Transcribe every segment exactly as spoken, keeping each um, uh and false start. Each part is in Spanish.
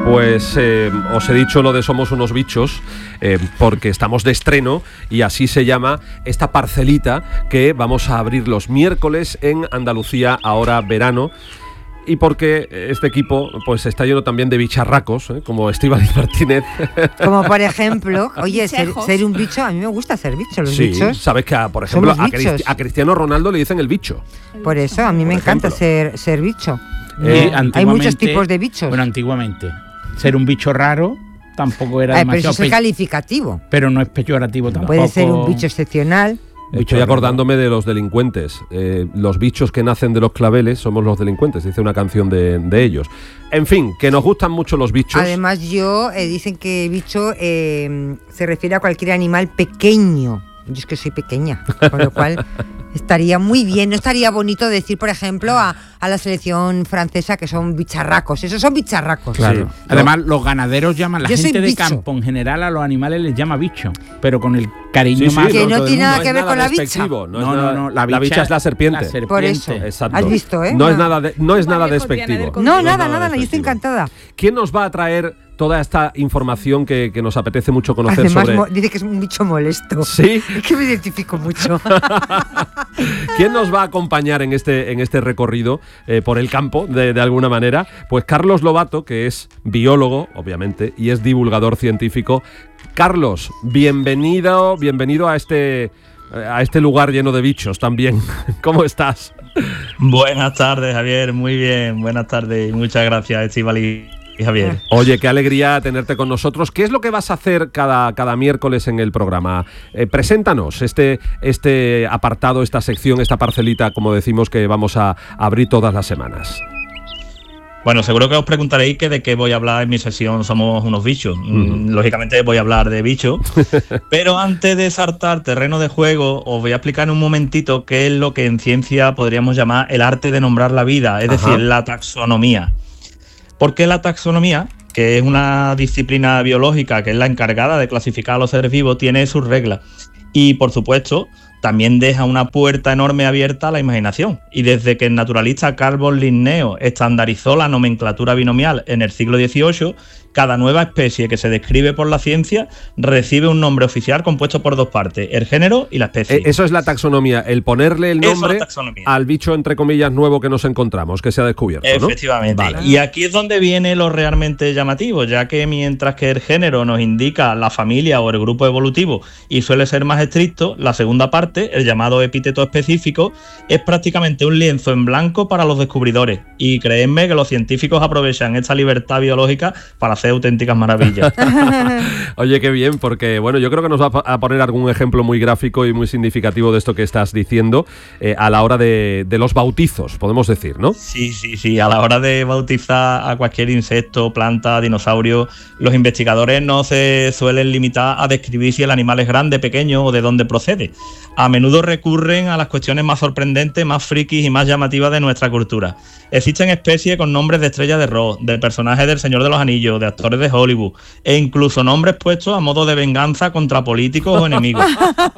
Pues eh, os he dicho lo de Somos unos bichos eh, porque estamos de estreno y así se llama esta parcelita que vamos a abrir los miércoles en Andalucía Ahora Verano. Y porque este equipo pues está lleno también de bicharracos, ¿eh? Como Estíbaliz Martínez. Como por ejemplo, oye, ser, ser un bicho, a mí me gusta ser bicho, los sí, bichos. sabes que, a, por ejemplo, a, Cristi- a Cristiano Ronaldo le dicen el bicho. Por eso, a mí por me ejemplo. encanta ser, ser bicho. Eh, no, hay muchos tipos de bichos. Bueno, antiguamente. Ser un bicho raro tampoco era Ay, demasiado... Pero eso es pe- calificativo. Pero no es peyorativo tampoco. Puede ser un bicho excepcional. Estoy acordándome de los delincuentes. Eh, los bichos que nacen de los claveles somos los delincuentes, dice una canción de, de ellos. En fin, que nos gustan mucho los bichos. Además, yo eh, dicen que bicho eh, se refiere a cualquier animal pequeño. Yo es que soy pequeña, con lo cual estaría muy bien. No estaría bonito decir, por ejemplo, a, a la selección francesa que son bicharracos. Esos son bicharracos. Claro. Sí. Además, los ganaderos llaman, la yo gente de bicho. campo en general a los animales les llama bicho, pero con el cariño Sí, sí, más... Que no todo tiene el nada mundo. que No ver es con nada la bicha. despectivo, No, No, es no, nada- no, la bicha, bicha es la serpiente. La serpiente. Por eso. Exacto. ¿Has visto, eh? No Ah. es nada, de, no es nada despectivo. No, nada, nada, yo estoy encantada. ¿Quién nos va a traer toda esta información que, que nos apetece mucho conocer Además, sobre...? mo- dice que es un bicho molesto. ¿Sí? Es que me identifico mucho. ¿Quién nos va a acompañar en este, en este recorrido eh, por el campo, de, de alguna manera? Pues Carlos Lobato, que es biólogo, obviamente, y es divulgador científico. Carlos, bienvenido, bienvenido a este, a este lugar lleno de bichos también. ¿Cómo estás? Buenas tardes, Javier, muy bien, buenas tardes y muchas gracias, Estíbaliz y Javier. Oye, qué alegría tenerte con nosotros. ¿Qué es lo que vas a hacer cada, cada miércoles en el programa? Eh, preséntanos este, este apartado, esta sección, esta parcelita, como decimos, que vamos a abrir todas las semanas. Bueno, seguro que os preguntaréis que de qué voy a hablar en mi sesión Somos unos bichos. Mm. Lógicamente voy a hablar de bichos, pero antes de saltar terreno de juego, os voy a explicar en un momentito qué es lo que en ciencia podríamos llamar el arte de nombrar la vida, es Ajá. decir, la taxonomía. ¿Por qué la taxonomía, que es una disciplina biológica que es la encargada de clasificar a los seres vivos, tiene sus reglas? Y, por supuesto, también deja una puerta enorme abierta a la imaginación. Y desde que el naturalista Carl von Linneo estandarizó la nomenclatura binomial en el siglo dieciocho, cada nueva especie que se describe por la ciencia recibe un nombre oficial compuesto por dos partes, el género y la especie. Eso es la taxonomía, el ponerle el nombre al bicho, entre comillas, nuevo que nos encontramos, que se ha descubierto, ¿no? Efectivamente. Vale. Y aquí es donde viene lo realmente llamativo, ya que mientras que el género nos indica la familia o el grupo evolutivo y suele ser más estricto, la segunda parte, el llamado epíteto específico, es prácticamente un lienzo en blanco para los descubridores. Y créanme que los científicos aprovechan esta libertad biológica para hacer auténticas maravillas. Oye, qué bien, porque bueno, yo creo que nos va a poner algún ejemplo muy gráfico y muy significativo de esto que estás diciendo eh, a la hora de, de los bautizos, podemos decir, ¿no? Sí, sí, sí. A la hora de bautizar a cualquier insecto, planta, dinosaurio, los investigadores no se suelen limitar a describir si el animal es grande, pequeño o de dónde procede. A menudo recurren a las cuestiones más sorprendentes, más frikis y más llamativas de nuestra cultura. Existen especies con nombres de estrella de rock, de personajes del Señor de los Anillos, de actores de Hollywood, e incluso nombres puestos a modo de venganza contra políticos o enemigos.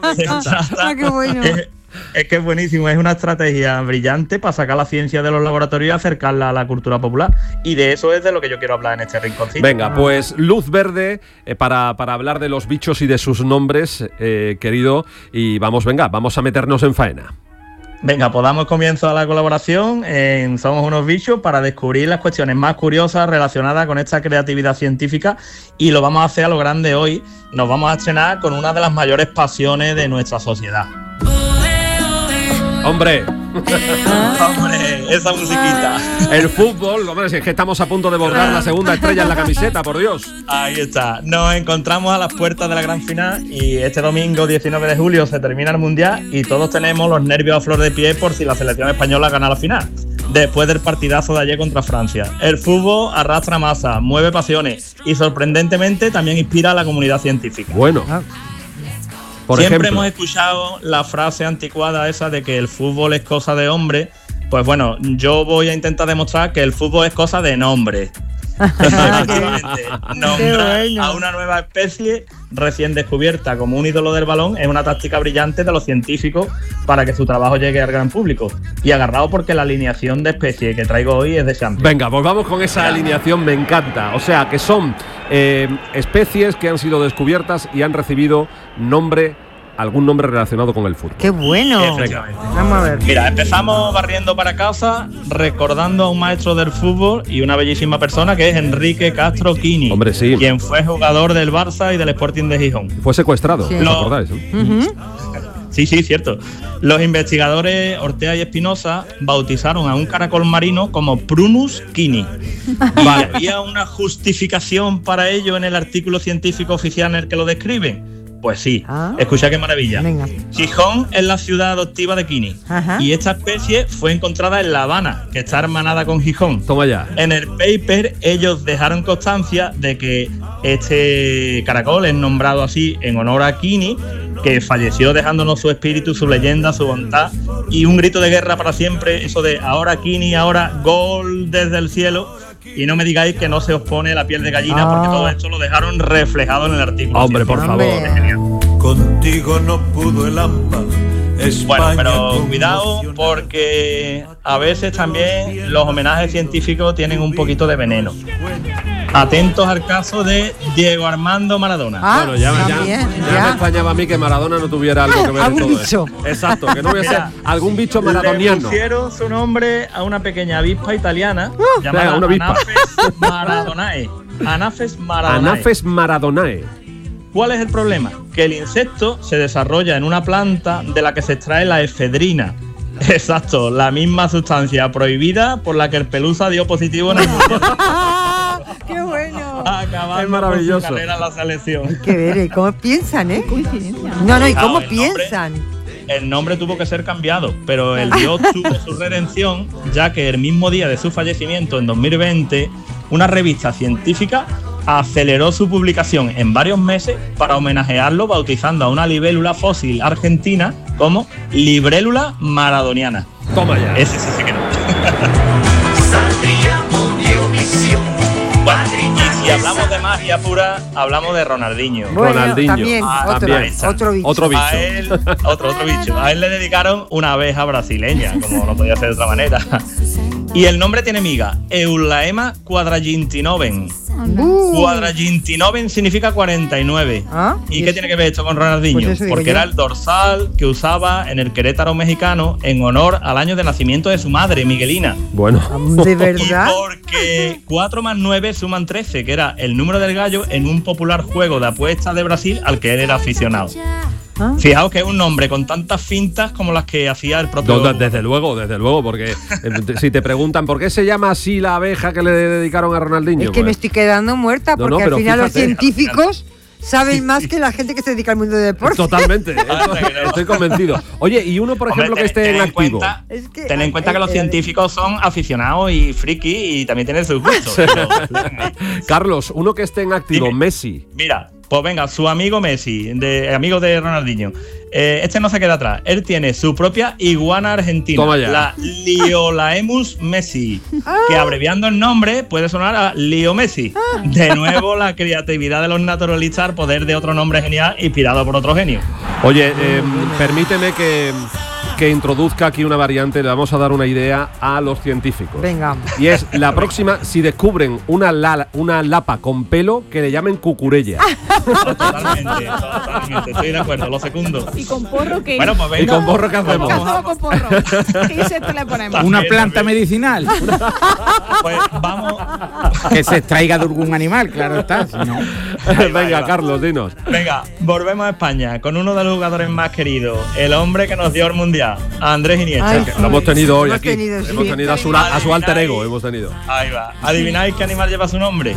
Ah, qué bueno. Es, es que es buenísimo, es una estrategia brillante para sacar la ciencia de los laboratorios y acercarla a la cultura popular. Y de eso es de lo que yo quiero hablar en este rinconcito. Venga, pues luz verde eh, para, para hablar de los bichos y de sus nombres, eh, querido. Y vamos, venga, vamos a meternos en faena. Venga, pues damos comienzo a la colaboración en Somos unos bichos para descubrir las cuestiones más curiosas relacionadas con esta creatividad científica, y lo vamos a hacer a lo grande hoy. Nos vamos a estrenar con una de las mayores pasiones de nuestra sociedad. ¡Hombre! ¡Hombre! Esa musiquita. El fútbol, hombre, si es que estamos a punto de bordar la segunda estrella en la camiseta, por Dios. Ahí está. Nos encontramos a las puertas de la gran final y este domingo diecinueve de julio se termina el Mundial y todos tenemos los nervios a flor de piel por si la selección española gana la final. Después del partidazo de ayer contra Francia. El fútbol arrastra masa, mueve pasiones y sorprendentemente también inspira a la comunidad científica. Bueno. Por Siempre ejemplo. hemos escuchado la frase anticuada esa de que el fútbol es cosa de hombre. Pues bueno, yo voy a intentar demostrar que el fútbol es cosa de nombre. Efectivamente, nombrar bueno. a una nueva especie recién descubierta como un ídolo del balón es una táctica brillante de los científicos para que su trabajo llegue al gran público. Y agarrado porque la alineación de especies que traigo hoy es de Champions. Venga, pues vamos con esa alineación, me encanta. O sea, que son eh, especies que han sido descubiertas y han recibido nombre, algún nombre relacionado con el fútbol. ¡Qué bueno! Efectivamente. Vamos a ver. Mira, empezamos barriendo para casa, recordando a un maestro del fútbol y una bellísima persona que es Enrique Castro Quini. Hombre, sí. Quien fue jugador del Barça y del Sporting de Gijón. Fue secuestrado, Sí. ¿os Lo- acordáis? eh? Ujú. Sí, sí, cierto. Los investigadores Ortega y Espinosa bautizaron a un caracol marino como Prunus quini. Y había una justificación para ello en el artículo científico oficial en el que lo describen. Pues sí, Ah. escucha qué maravilla. Venga. Gijón es la ciudad adoptiva de Quini. Ajá. Y esta especie fue encontrada en La Habana, que está hermanada con Gijón. Toma ya. En el paper ellos dejaron constancia de que este caracol es nombrado así en honor a Quini, que falleció dejándonos su espíritu, su leyenda, su voluntad y un grito de guerra para siempre, eso de ahora Quini, ahora gol desde el cielo. Y no me digáis que no se os pone la piel de gallina, Ah. porque todo esto lo dejaron reflejado en el artículo. Hombre, por Hombre. favor. Genial. Contigo no pudo el hampa. Bueno, España pero cuidado conmocionada. porque a veces también los homenajes científicos tienen un poquito de veneno. Atentos al caso de Diego Armando Maradona. Ah, Bueno, ya, ya- también, ya ya. me extrañaba a mí que Maradona no tuviera algo que ver en Algún todo bicho. esto. Exacto, que no hubiese Mira, algún bicho Le maradoniano. pusieron su nombre a una pequeña avispa italiana llamada venga, una avispa. Anaphes Maradonae. Anaphes Maradonae. Anaphes maradonae. ¿Cuál es el problema? Que el insecto se desarrolla en una planta de la que se extrae la efedrina. Exacto, la misma sustancia prohibida por la que el Pelusa dio positivo en el mundial. ¡Qué bueno! Acabando Es maravilloso. con su carrera en la selección. ¡Qué ver! ¿Y cómo piensan, eh? Coincidencia. No, no, ¿y Claro, cómo el nombre- piensan? El nombre tuvo que ser cambiado, pero el dios tuvo su redención, ya que el mismo día de su fallecimiento, en dos mil veinte, una revista científica aceleró su publicación en varios meses para homenajearlo, bautizando a una libélula fósil argentina como Librélula maradoniana. Toma ya. Ese sí, sí que no. Bueno, y si hablamos de magia pura, hablamos de Ronaldinho. Bueno, Ronaldinho. también, Ah, otro, también. otro bicho. Otro bicho. A él, otro, otro bicho. A él le dedicaron una abeja brasileña, como no podía ser de otra manera. Y el nombre tiene miga, Eulaema quadragintinoven. Uh, Quadragintinoven significa cuarenta y nueve. ¿Ah? ¿Y ¿Y qué eso? tiene que ver esto con Ronaldinho? Pues eso digo Porque yo. era el dorsal que usaba en el Querétaro mexicano en honor al año de nacimiento de su madre, Miguelina. Bueno. ¿De Y verdad? porque cuatro más nueve suman trece, que era el número del gallo en un popular juego de apuestas de Brasil al que él era aficionado. ¿Ah? Fijaos que es un nombre con tantas fintas como las que hacía el propio. No, desde luego, desde luego, porque eh, si te preguntan por qué se llama así la abeja que le dedicaron a Ronaldinho. Es que me pues, estoy quedando muerta No, porque no, al pero final los fíjate. científicos saben más que la gente que se dedica al mundo del deporte. Totalmente, Anda que no. estoy convencido. Oye, y uno, por Hombre, ejemplo, que ten- esté ten en en activo. cuenta- Es que- Ten en cuenta que los eh, científicos son aficionados y friki y también tienen sus gustos. pero- Carlos, uno que esté en activo, Dime. Messi. Mira, pues venga, su amigo Messi, de, amigo de Ronaldinho. Eh, este no se queda atrás. Él tiene su propia iguana argentina, Toma ya. la Liolaemus Messi, que abreviando el nombre puede sonar a Leo Messi. De nuevo, la creatividad de los naturalistas al poder de otro nombre genial inspirado por otro genio. Oye, eh, permíteme que, que introduzca aquí una variante, le vamos a dar una idea a los científicos. Venga. Y es la próxima, si descubren una, la- una lapa con pelo, que le llamen cucurella. Totalmente, totalmente, estoy de acuerdo, lo segundo. ¿Y con porro qué? Bueno, pues venga. ¿Y con porro qué hacemos? ¿Qué hacemos con porro? ¿Qué insecto le ponemos? Una También, planta también. medicinal Pues vamos. que se extraiga de algún animal, claro está. Si no. Ahí va, ahí Venga, va. Carlos, dinos. Venga, volvemos a España con uno de los jugadores más queridos, el hombre que nos dio el mundial, Andrés Iniesta. Ay, Lo hemos tenido hoy Hemos aquí. tenido, sí. Hemos tenido a su, a su alter ego, hemos tenido. Ahí va. ¿Adivináis qué animal lleva su nombre?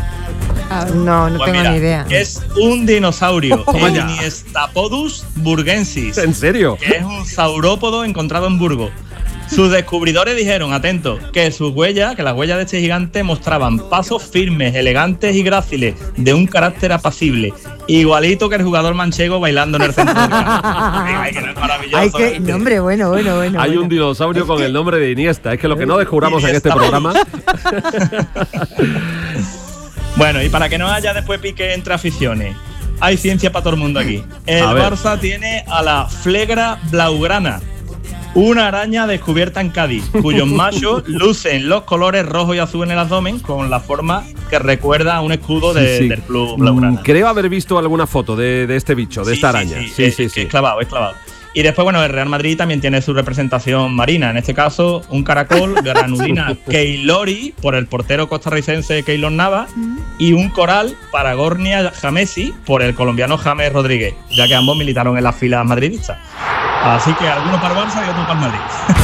No, no Pues tengo mira, ni idea. es un dinosaurio, Toma el ya. Niestapodus burgensis, ¿En serio? que es un saurópodo encontrado en Burgos. Sus descubridores dijeron, atento, que sus huellas, que las huellas de este gigante mostraban pasos firmes, elegantes y gráciles, de un carácter apacible, igualito que el jugador manchego bailando en el centro del campo. Ay, que no es maravilloso. Hay que, ¿viste? no, hombre, bueno, bueno, bueno. Hay bueno. un dinosaurio con el nombre de Iniesta. Es que lo que no descubramos en este Iniesta. programa. Bueno, y para que no haya después pique entre aficiones, hay ciencia para todo el mundo aquí. El Barça tiene a la Flegra blaugrana, una araña descubierta en Cádiz, cuyos machos lucen los colores rojo y azul en el abdomen con la forma que recuerda a un escudo de, sí, sí. del club blaugrana. Creo haber visto alguna foto de, de este bicho, de sí, esta sí, araña. Sí, sí, es, sí, sí. Es clavado, es clavado. Y después, bueno, el Real Madrid también tiene su representación marina. En este caso, un caracol, granulina Keylori, por el portero costarricense Keylor Navas, y un coral Paragornia Jamesi, por el colombiano James Rodríguez, ya que ambos militaron en las filas madridistas. Así que alguno para el Barça y otro para el Madrid.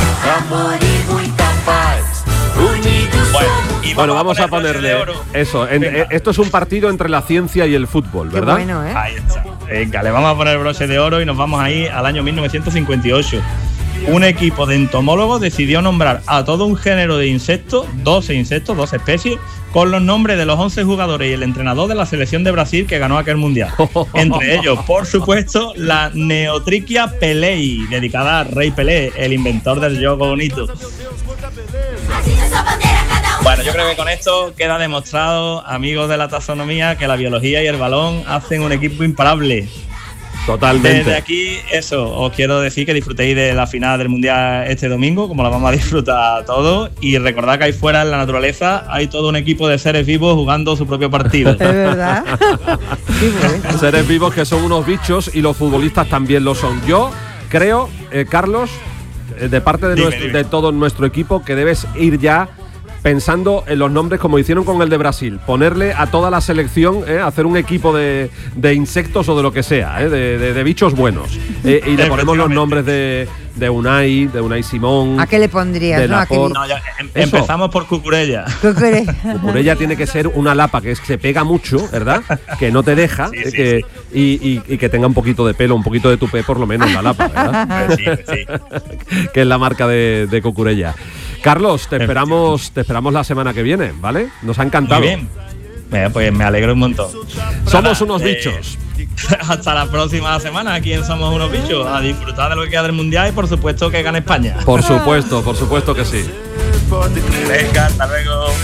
Bueno, y bueno, vamos a ponerle eso. En, esto es un partido entre la ciencia y el fútbol, ¿verdad? Qué bueno, ¿eh? Ahí está. Venga, le vamos a poner el broche de oro y nos vamos ahí al año mil novecientos cincuenta y ocho. Un equipo de entomólogos decidió nombrar a todo un género de insectos, doce insectos, doce especies, con los nombres de los once jugadores y el entrenador de la selección de Brasil que ganó aquel mundial. Entre ellos, por supuesto, la Neotrichia pelei, dedicada al rey Pelé, el inventor del juego bonito. Bueno, yo creo que con esto queda demostrado, amigos de la taxonomía, que la biología y el balón hacen un equipo imparable. Totalmente. Desde aquí, eso, os quiero decir que disfrutéis de la final del Mundial este domingo, como la vamos a disfrutar todos, y recordad que ahí fuera en la naturaleza hay todo un equipo de seres vivos jugando su propio partido. Es verdad. Sí, bueno. Seres vivos que son unos bichos y los futbolistas también lo son. Yo creo, eh, Carlos, eh, de parte de, dime, nuestro, dime. de todo nuestro equipo, que debes ir ya pensando en los nombres como hicieron con el de Brasil, ponerle a toda la selección, eh, hacer un equipo de, de insectos o de lo que sea, eh, de, de, de bichos buenos, eh, y le ponemos los nombres de, de Unai, de Unai Simón. ¿A qué le pondrías? de ¿no? ¿A qué Laporte. No, ya, em, empezamos por Cucurella. Cucurella tiene que ser una lapa que se pega mucho, ¿verdad? Que no te deja, sí, eh, sí, que, sí. Y, y, y que tenga un poquito de pelo, un poquito de tupé por lo menos la lapa, ¿verdad? Pues sí, pues sí. Que es la marca de, de Cucurella. Carlos, te esperamos, te esperamos la semana que viene, ¿vale? Nos ha encantado. Muy bien. Bueno, pues me alegro un montón. Somos Nada, unos eh, bichos. Hasta la próxima semana aquí en Somos Unos Bichos. A disfrutar de lo que queda del Mundial y por supuesto que gane España. Por supuesto, por supuesto que sí. Venga, hasta luego.